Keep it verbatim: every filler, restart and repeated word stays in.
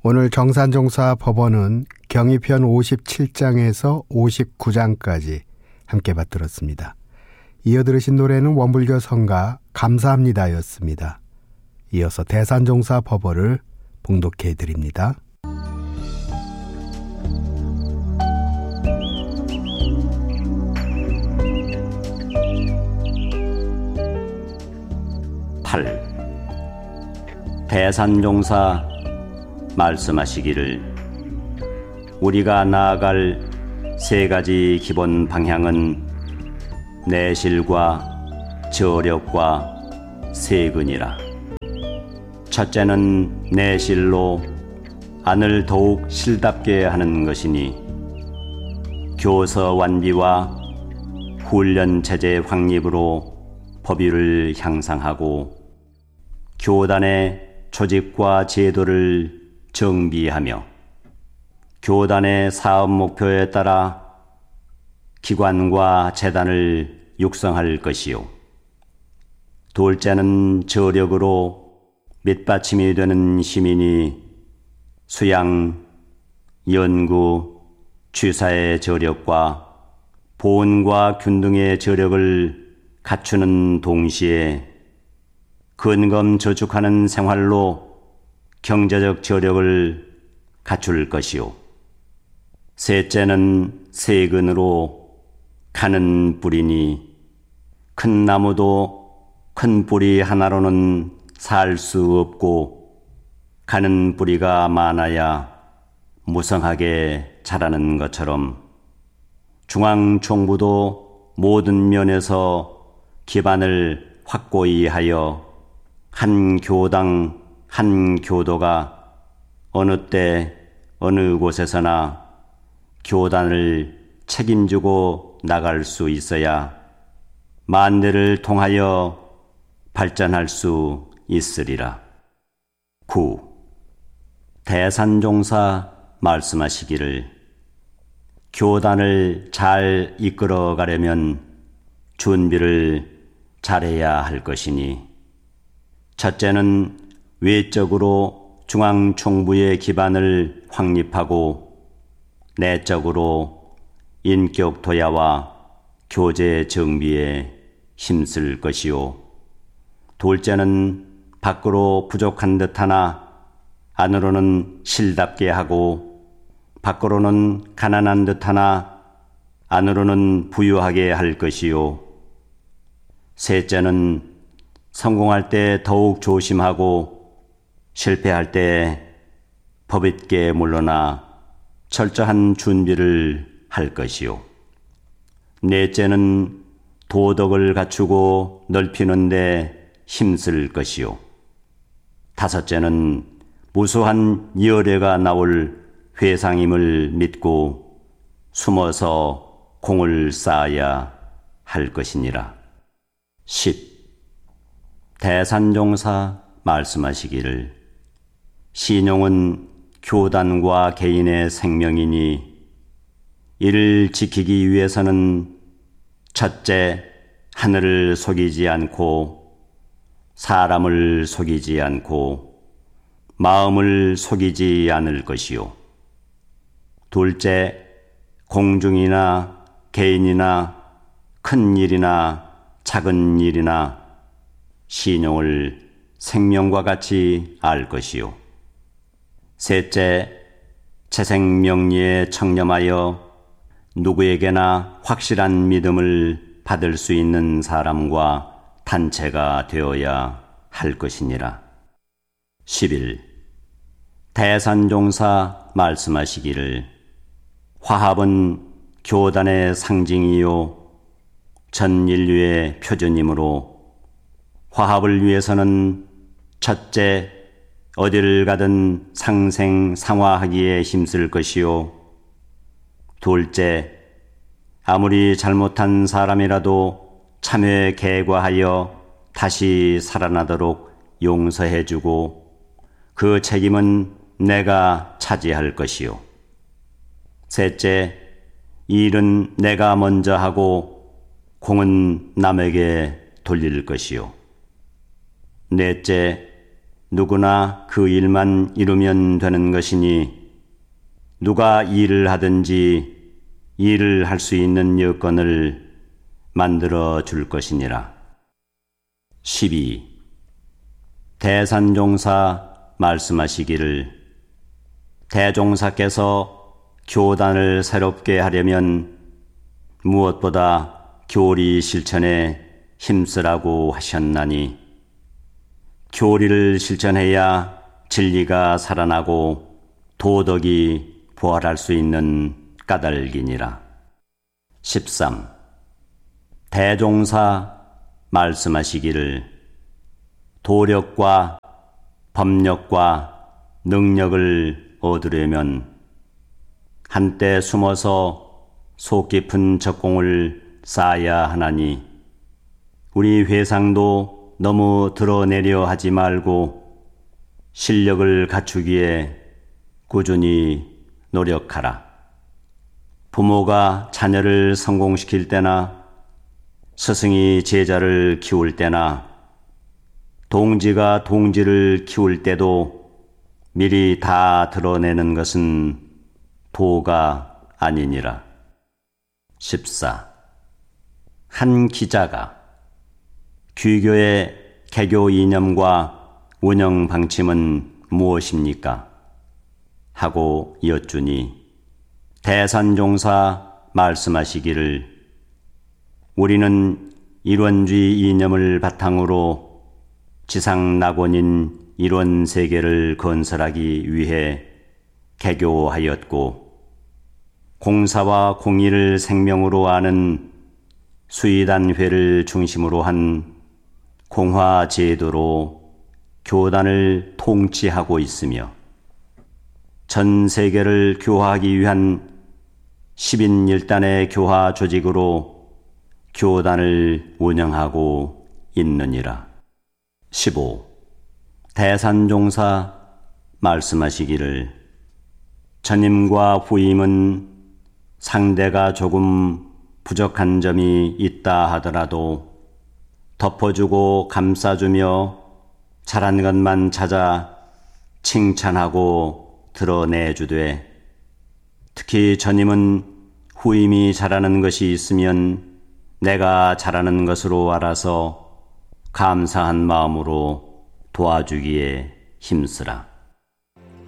오늘 정산종사 법원은 경위편 오십칠 장에서 오십구 장까지 함께 받들었습니다. 이어 들으신 노래는 원불교 성가 감사합니다였습니다. 이어서 대산종사 법어를 봉독해 드립니다. 팔. 대산종사 말씀하시기를 우리가 나아갈 세 가지 기본 방향은 내실과 저력과 세근이라. 첫째는 내실로 안을 더욱 실답게 하는 것이니 교서 완비와 훈련 체제 확립으로 법율을 향상하고 교단의 조직과 제도를 정비하며 교단의 사업 목표에 따라 기관과 재단을 육성할 것이요. 둘째는 저력으로 밑받침이 되는 시민이 수양, 연구, 취사의 저력과 보훈과 균등의 저력을 갖추는 동시에 근검 저축하는 생활로 경제적 저력을 갖출 것이요. 셋째는 세근으로 가는 뿌리니 큰 나무도 큰 뿌리 하나로는 살 수 없고 가는 뿌리가 많아야 무성하게 자라는 것처럼 중앙총부도 모든 면에서 기반을 확고히 하여 한 교당 한 교도가 어느 때 어느 곳에서나 교단을 책임지고 나갈 수 있어야 만대를 통하여 발전할 수 있으리라. 구. 대산종사 말씀하시기를 교단을 잘 이끌어 가려면 준비를 잘해야 할 것이니 첫째는 외적으로 중앙총부의 기반을 확립하고 내적으로 인격 도야와 교제 정비에 힘쓸 것이요. 둘째는 밖으로 부족한 듯하나 안으로는 실답게 하고 밖으로는 가난한 듯하나 안으로는 부유하게 할 것이요. 셋째는 성공할 때 더욱 조심하고 실패할 때 법있게 물러나 철저한 준비를 할 것이요. 넷째는 도덕을 갖추고 넓히는 데 힘쓸 것이요. 다섯째는 무수한 열애가 나올 회상임을 믿고 숨어서 공을 쌓아야 할 것이니라. 십. 대산종사 말씀하시기를 신용은 교단과 개인의 생명이니 이를 지키기 위해서는 첫째, 하늘을 속이지 않고 사람을 속이지 않고 마음을 속이지 않을 것이요. 둘째, 공중이나 개인이나 큰 일이나 작은 일이나 신용을 생명과 같이 알 것이요. 셋째, 재생명리에 청렴하여 누구에게나 확실한 믿음을 받을 수 있는 사람과 단체가 되어야 할 것이니라. 십일. 대산종사 말씀하시기를 화합은 교단의 상징이요 전 인류의 표준이므로 화합을 위해서는 첫째, 어디를 가든 상생상화하기에 힘쓸 것이요. 둘째, 아무리 잘못한 사람이라도 참회 개과하여 다시 살아나도록 용서해주고 그 책임은 내가 차지할 것이요. 셋째, 일은 내가 먼저 하고 공은 남에게 돌릴 것이요. 넷째, 누구나 그 일만 이루면 되는 것이니 누가 일을 하든지 일을 할 수 있는 여건을 만들어 줄 것이니라. 십이. 대산종사 말씀하시기를 대종사께서 교단을 새롭게 하려면 무엇보다 교리 실천에 힘쓰라고 하셨나니 교리를 실천해야 진리가 살아나고 도덕이 부활할 수 있는 까닭이니라. 십삼. 대종사 말씀하시기를 도력과 법력과 능력을 얻으려면 한때 숨어서 속 깊은 적공을 쌓아야 하나니 우리 회상도 너무 드러내려 하지 말고 실력을 갖추기에 꾸준히 노력하라. 부모가 자녀를 성공시킬 때나 스승이 제자를 키울 때나 동지가 동지를 키울 때도 미리 다 드러내는 것은 도가 아니니라. 십사. 한 기자가 귀교의 개교 이념과 운영 방침은 무엇입니까? 하고 여쭈니 대산종사 말씀하시기를 우리는 일원주의 이념을 바탕으로 지상낙원인 일원세계를 건설하기 위해 개교하였고 공사와 공의를 생명으로 아는 수의단회를 중심으로 한 공화제도로 교단을 통치하고 있으며 전 세계를 교화하기 위한 십인일단의 교화 조직으로 교단을 운영하고 있느니라. 십오. 대산종사 말씀하시기를 전임과 후임은 상대가 조금 부족한 점이 있다 하더라도 덮어주고 감싸주며 잘한 것만 찾아 칭찬하고 드러내주되 특히 전임은 후임이 잘하는 것이 있으면 내가 잘하는 것으로 알아서 감사한 마음으로 도와주기에 힘쓰라.